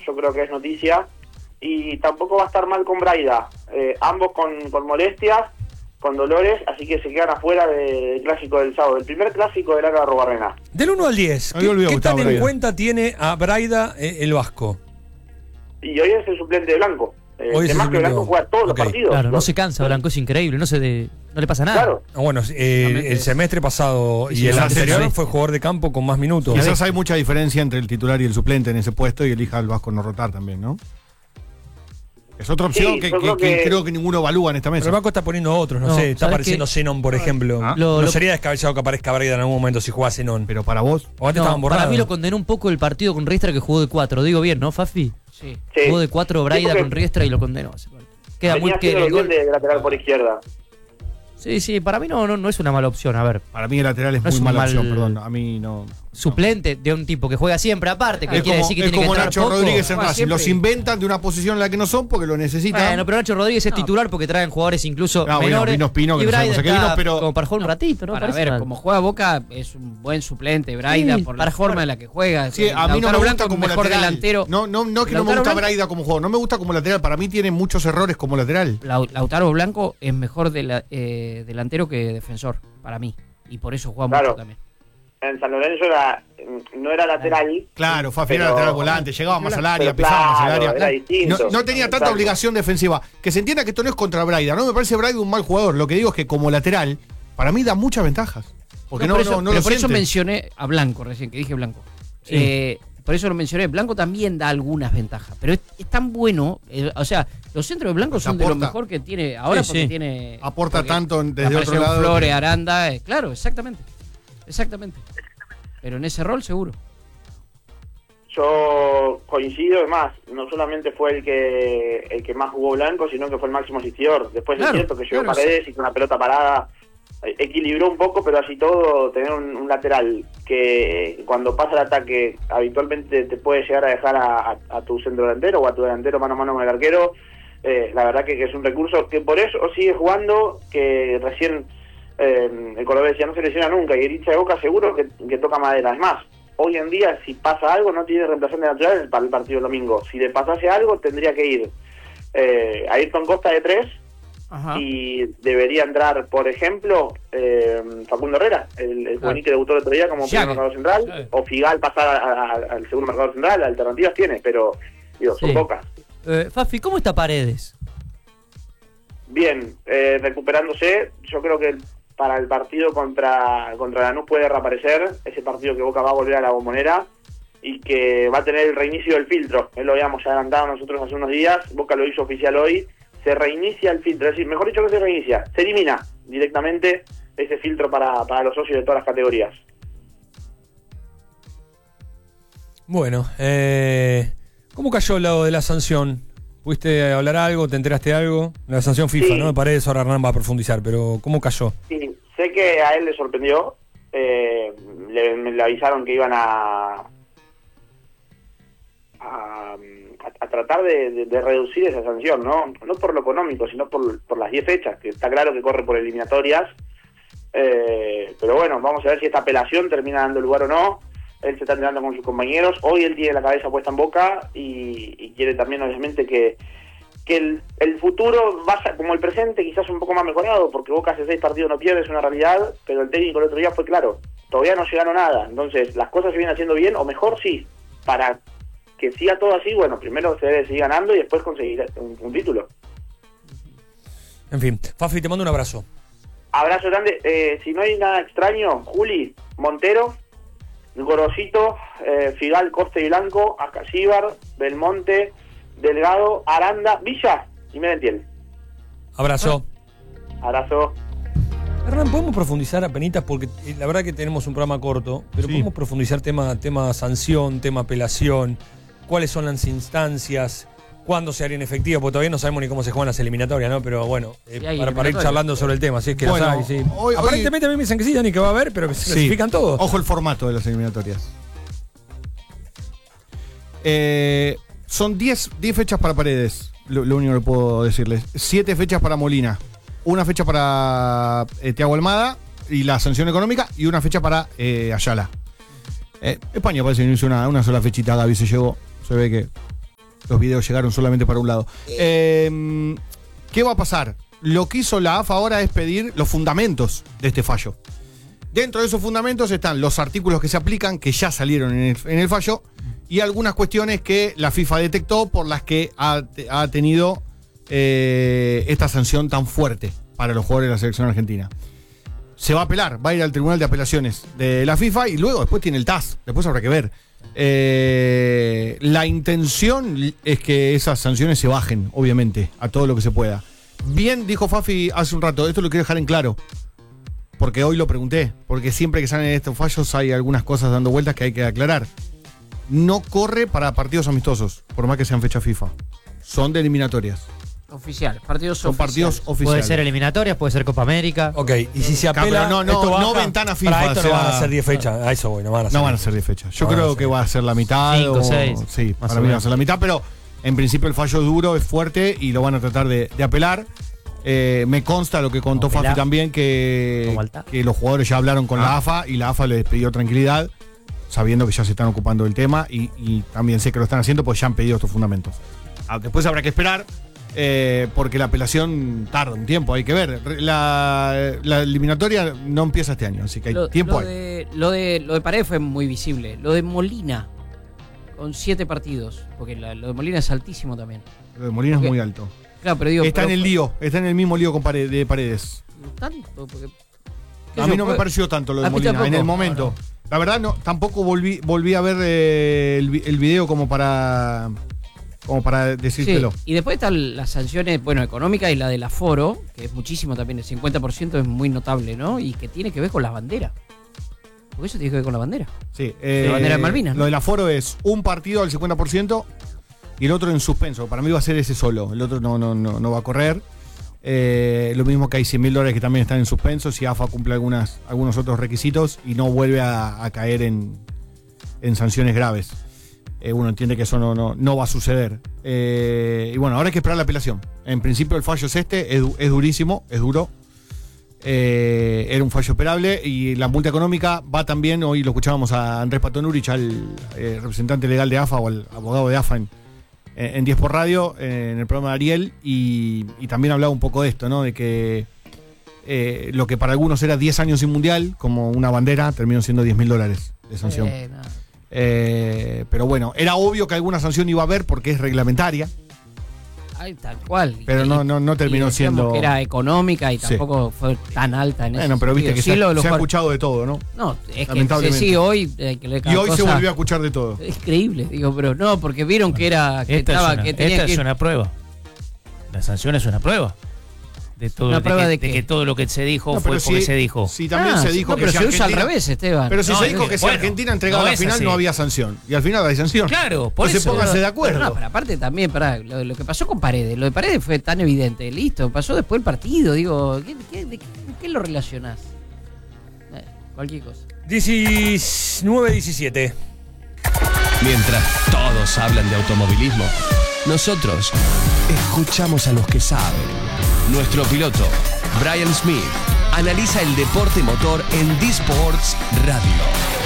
yo creo que es noticia. Y tampoco va a estar mal con Braida, ambos con molestias, con dolores, así que se quedan afuera del clásico del sábado, el primer clásico del Ágara Arrubarrena. Del 1 al 10, ¿qué tan en cuenta tiene a Braida el Vasco? Y hoy es el suplente de Blanco. Además que Blanco juega todos los partidos. Claro, no se cansa Blanco, es increíble, no le pasa nada. Claro. Bueno, el semestre pasado y el anterior fue jugador de campo con más minutos. Quizás hay mucha diferencia entre el titular y el suplente en ese puesto y elija al Vasco no rotar también, ¿no? Es otra opción que creo que ninguno evalúa en esta mesa. Pero el Vasco está poniendo otros, no sé, está apareciendo Zenón, por ejemplo. No sería descabellado que aparezca Braida en algún momento si juega Zenón. Pero para vos, o antes estaban borrados. Para mí lo condenó un poco el partido con Riestra, que jugó de 4. Digo bien, ¿no, Fafi? Sí. Jugó de 4 Braida con Riestra y lo condenó. Queda muy que el gol de lateral por izquierda. Sí, para mí no es una mala opción, a ver. Para mí el lateral es muy mala opción, perdón. A mí no. Suplente de un tipo que juega siempre aparte, que quiere decir que tiene que entrar Nacho poco. Rodríguez en Racing. Los inventan de una posición en la que no son porque lo necesitan. Bueno, pero Nacho Rodríguez es titular porque traen jugadores incluso menores. Vino Espino, que no sabemos a qué vino, pero como para jugar un ratito, ¿no? Para ver, mal. como juega Boca, es un buen suplente, Braida, por la forma en la que juega. Sí, a mí no me gusta como mejor lateral. Delantero. No es que no me gusta Braida como jugador, no me gusta como lateral. Para mí tiene muchos errores como lateral. Lautaro Blanco es mejor delantero que defensor, para mí. Y por eso juega mucho también. En San Lorenzo no era lateral. Claro, Fafi era lateral volante, llegaba más al área, pisaba más al área. No tenía tanta obligación defensiva. Que se entienda que esto no es contra Braida. No me parece Braida un mal jugador. Lo que digo es que como lateral, para mí da muchas ventajas. Porque por eso mencioné a Blanco recién, que dije Blanco. Sí. Por eso lo mencioné. Blanco también da algunas ventajas. Pero es tan bueno. O sea, los centros de Blanco son de lo mejor que tiene ahora porque tiene. Aporta tanto desde otro lado. Flores, Aranda. Claro, exactamente. Pero en ese rol seguro. Yo coincido, es más, no solamente fue el que más jugó Blanco, sino que fue el máximo asistidor. Después es cierto que llegó Paredes y con una pelota parada equilibró un poco, pero así todo, tener un lateral que cuando pasa el ataque habitualmente te puede llegar a dejar a tu centro delantero o a tu delantero mano a mano con el arquero, la verdad que es un recurso que por eso sigue jugando, que recién el Cordobés decía no se lesiona nunca, y el hincha de Boca seguro que toca madera. Es más, hoy en día si pasa algo no tiene reemplazante natural para el partido del domingo. Si le pasase algo tendría que ir Ayrton Costa de 3. Ajá. Y debería entrar, por ejemplo, Facundo Herrera, el juvenil que debutó el otro día como primer marcador central, o Figal pasar al segundo marcador central. Alternativas tiene, pero son pocas. Fafi, ¿cómo está Paredes? Bien, recuperándose. Yo creo que para el partido contra Lanús puede reaparecer, ese partido que Boca va a volver a la Bombonera y que va a tener el reinicio del filtro. Lo habíamos adelantado nosotros hace unos días, Boca lo hizo oficial hoy, se reinicia el filtro, es decir, mejor dicho que se reinicia, se elimina directamente ese filtro para los socios de todas las categorías. Bueno, ¿cómo cayó el lado de la sanción? ¿Pudiste hablar algo? ¿Te enteraste de algo? La sanción FIFA, sí. ¿No? Me parece, ahora Hernán va a profundizar, pero ¿cómo cayó? Sí, sé que a él le sorprendió. Le avisaron que iban a tratar de reducir esa sanción, ¿no? No por lo económico, sino por las 10 fechas, que está claro que corre por eliminatorias. Pero bueno, vamos a ver si esta apelación termina dando lugar o no. Él se está entrenando con sus compañeros. Hoy él tiene la cabeza puesta en Boca y quiere también, obviamente, que el futuro vaya como el presente, quizás un poco más mejorado, porque Boca hace 6 partidos no pierde, es una realidad, pero el técnico el otro día fue claro, todavía no llegaron nada. Entonces, las cosas se vienen haciendo bien, o mejor sí, para que siga todo así. Bueno, primero se debe seguir ganando y después conseguir un título. En fin, Fafi, te mando un abrazo. Abrazo grande. Si no hay nada extraño, Juli, Montero, Gorosito, Figal, Costa y Blanco, Acasíbar, Belmonte, Delgado, Aranda, Villa y Merentiel. Abrazo. Abrazo. Hernán, podemos profundizar apenitas porque la verdad que tenemos un programa corto, pero podemos profundizar tema sanción, tema apelación, cuáles son las instancias, cuándo se harían efectivas, porque todavía no sabemos ni cómo se juegan las eliminatorias, ¿no? Pero bueno, para ir charlando sobre el tema, si es que las hay, sí. Aparentemente a mí me dicen que sí, Dani, que va a haber, pero que se clasifican todos. Ojo el formato de las eliminatorias. Son 10 fechas para Paredes, lo único que puedo decirles. 7 fechas para Molina, una fecha para Thiago Almada y la sanción económica, y una fecha para Ayala. España parece que no hizo una sola fechita. Gaby se llegó, se ve que los videos llegaron solamente para un lado. ¿Qué va a pasar? Lo que hizo la AFA ahora es pedir los fundamentos de este fallo. Dentro de esos fundamentos están los artículos que se aplican, que ya salieron en el fallo, y algunas cuestiones que la FIFA detectó por las que ha tenido esta sanción tan fuerte para los jugadores de la selección argentina. Se va a apelar, va a ir al Tribunal de Apelaciones de la FIFA y luego después tiene el TAS, después habrá que ver. La intención es que esas sanciones se bajen, obviamente, a todo lo que se pueda. Bien, dijo Fafi hace un rato, esto lo quiero dejar en claro, porque hoy lo pregunté, porque siempre que salen estos fallos hay algunas cosas dando vueltas que hay que aclarar. No corre para partidos amistosos, por más que sean fecha FIFA. Son de eliminatorias. Oficial, son partidos oficiales. Puede ser eliminatorias, puede ser Copa América. Ok, y si se apela, no ventana FIFA. Para esto no van a ser 10 fechas, a eso voy, no van a ser 10 fechas. Yo creo que va a ser la mitad. 5, 6. Sí, para mí va a ser la mitad, pero en principio el fallo es duro, es fuerte y lo van a tratar de apelar. Me consta lo que contó Fafi también, que los jugadores ya hablaron con la AFA y la AFA les pidió tranquilidad, sabiendo que ya se están ocupando del tema y también sé que lo están haciendo porque ya han pedido estos fundamentos. Después habrá que esperar. Porque la apelación tarda un tiempo, hay que ver. La eliminatoria no empieza este año, así que hay tiempo. Lo de Paredes fue muy visible. Lo de Molina, con 7 partidos, porque lo de Molina es altísimo también. Lo de Molina es muy alto. Claro, pero digo, está en el mismo lío de Paredes. ¿Tanto? Porque, a mí no me pareció tanto lo de Molina en el momento. No. La verdad, tampoco volví a ver el video como para decírtelo. Sí. Y después están las sanciones, económicas y la del aforo, que es muchísimo también, el 50% es muy notable, ¿no? Y que tiene que ver con las banderas. Porque eso tiene que ver con la bandera. Sí. La bandera de Malvinas, ¿no? Lo del aforo es un partido al 50% y el otro en suspenso. Para mí va a ser ese solo. El otro no va a correr. Lo mismo que hay $100.000 que también están en suspenso si AFA cumple algunos otros requisitos y no vuelve a caer en sanciones graves. Uno entiende que eso no va a suceder. Y bueno, ahora hay que esperar la apelación. En principio el fallo es es durísimo, es duro. Era un fallo esperable y la multa económica va también, hoy lo escuchábamos a Andrés Patonurich, al representante legal de AFA o al abogado de AFA en 10 por radio, en el programa de Ariel, y también hablaba un poco de esto, ¿no? De que lo que para algunos era 10 años sin mundial, como una bandera, terminó siendo $10.000 de sanción. Pero bueno, era obvio que alguna sanción iba a haber porque es reglamentaria. Ay, tal cual. Pero no terminó siendo. Que era económica y tampoco fue tan alta en eso. Bueno, pero viste que se ha escuchado de todo, ¿no? No, es que sí, hoy. Y hoy se volvió a escuchar de todo. Es increíble, pero no, porque vieron que era. Esta es una prueba. La sanción es una prueba. De todo que todo lo que se dijo fue porque se dijo. Sí, también se dijo que pero se usa al revés, Esteban. Pero si se dijo que si Argentina entregaba la final no había sanción. Y al final hay sanción. Claro, por eso. Pónganse de acuerdo. Pero aparte también, lo que pasó con Paredes. Lo de Paredes fue tan evidente. Listo, pasó después el partido. Digo, ¿qué lo relacionás? Cualquier cosa. 19-17. Mientras todos hablan de automovilismo, nosotros escuchamos a los que saben. Nuestro piloto, Brian Smith, analiza el deporte motor en D-Sports Radio.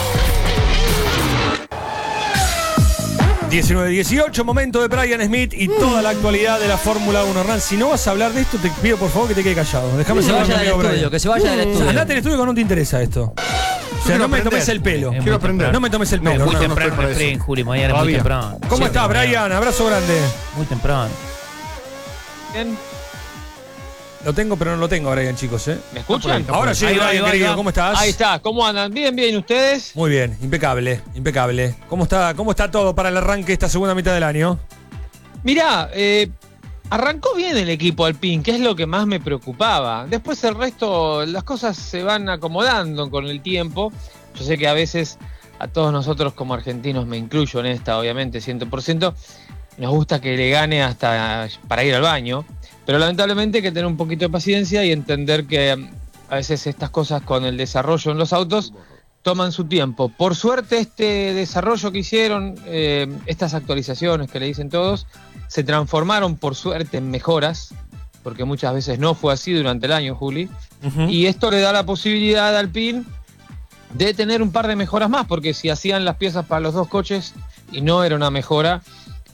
19-18, momento de Brian Smith y toda la actualidad de la Fórmula 1. Hernán, si no vas a hablar de esto, te pido por favor que te quede callado. Déjame que se vaya del estudio. Andate del estudio que no te interesa esto. O sea, no me tomes el pelo. Quiero aprender. No me tomes el pelo. Muy temprano el sprint, Juli, mañana muy temprano. ¿Cómo estás, Brian? Abrazo grande. Muy temprano. Bien. Lo tengo, pero no lo tengo, Brian, chicos, ¿Me escuchan? Ahora sí, Brian, querido, ¿cómo estás? Ahí está, ¿cómo andan? Bien, ¿ustedes? Muy bien, impecable. ¿Cómo está todo para el arranque de esta segunda mitad del año? Mirá, arrancó bien el equipo Alpine, que es lo que más me preocupaba. Después el resto, las cosas se van acomodando con el tiempo. Yo sé que a veces a todos nosotros como argentinos, me incluyo en esta, obviamente, 100%, nos gusta que le gane hasta para ir al baño. Pero lamentablemente hay que tener un poquito de paciencia y entender que a veces estas cosas con el desarrollo en los autos toman su tiempo. Por suerte este desarrollo que hicieron, estas actualizaciones que le dicen todos, se transformaron por suerte en mejoras, porque muchas veces no fue así durante el año, Juli. Y esto le da la posibilidad a Alpine de tener un par de mejoras más, porque si hacían las piezas para los dos coches y no era una mejora,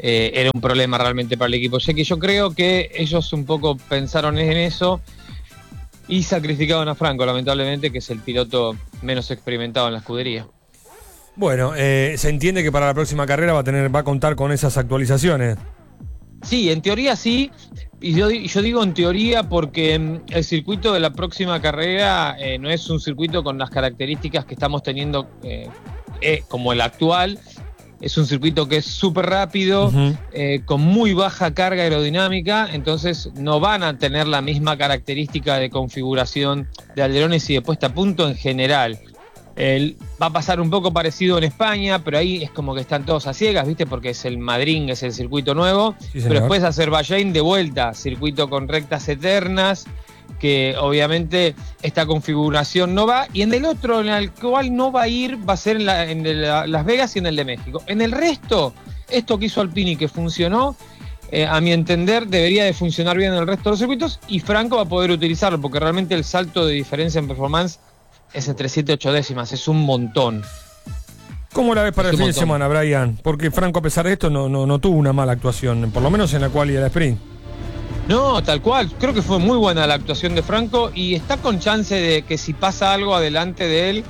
era un problema realmente para el equipo. Ya que yo creo que ellos un poco pensaron en eso y sacrificaron a Franco, lamentablemente, que es el piloto menos experimentado en la escudería. Bueno, se entiende que para la próxima carrera va a contar con esas actualizaciones. Sí, en teoría sí, y yo digo en teoría porque el circuito de la próxima carrera no es un circuito con las características que estamos teniendo como el actual. Es un circuito que es súper rápido, con muy baja carga aerodinámica, entonces no van a tener la misma característica de configuración de alerones y de puesta a punto en general. Va a pasar un poco parecido en España, pero ahí es como que están todos a ciegas, ¿viste? Porque es el Madrid, es el circuito nuevo, sí, pero después Azerbaiyán de vuelta, circuito con rectas eternas, que obviamente esta configuración no va, y en el otro en el cual no va a ir va a ser en Las Vegas y en el de México. En el resto, esto que hizo Alpine y que funcionó, a mi entender debería de funcionar bien en el resto de los circuitos, y Franco va a poder utilizarlo, porque realmente el salto de diferencia en performance es entre 7 y 8 décimas, es un montón. ¿Cómo la ves para el fin de semana, Brian? Porque Franco, a pesar de esto, no tuvo una mala actuación, por lo menos en la quali y la sprint. No, tal cual. Creo que fue muy buena la actuación de Franco y está con chance de que si pasa algo adelante de él,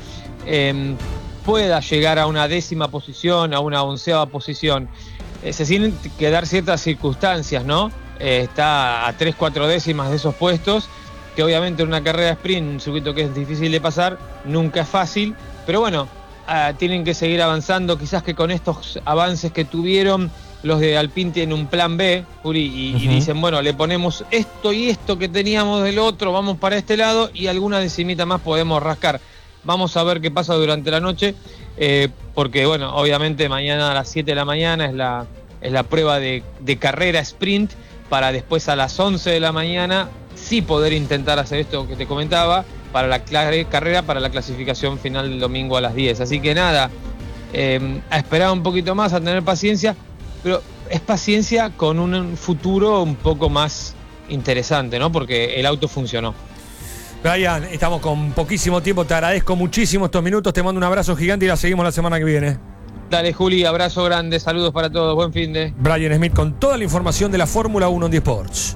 pueda llegar a una 10ª posición, a una 11ª posición. Se tienen que dar ciertas circunstancias, ¿no? Está a 3-4 décimas de esos puestos, que obviamente en una carrera de sprint, un circuito que es difícil de pasar, nunca es fácil, pero bueno, tienen que seguir avanzando. Quizás que con estos avances que tuvieron, los de Alpine tienen un plan B, Juli, y dicen, bueno, le ponemos esto y esto que teníamos del otro, vamos para este lado y alguna decimita más podemos rascar. Vamos a ver qué pasa durante la noche, porque bueno, obviamente mañana a las 7 de la mañana es la prueba de carrera sprint, para después a las 11 de la mañana sí poder intentar hacer esto que te comentaba, para la carrera, para la clasificación final del domingo a las 10. Así que nada, a esperar un poquito más, a tener paciencia, pero es paciencia con un futuro un poco más interesante, ¿no? Porque el auto funcionó. Brian, estamos con poquísimo tiempo, te agradezco muchísimo estos minutos, te mando un abrazo gigante y la seguimos la semana que viene. Dale, Juli, abrazo grande, saludos para todos, buen fin de... Brian Smith con toda la información de la Fórmula 1 en The Sports.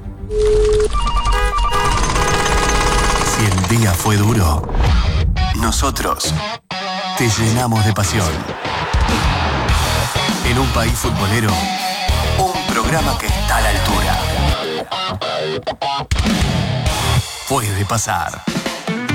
Si el día fue duro, nosotros te llenamos de pasión. En un país futbolero, un programa que está a la altura. Puede pasar.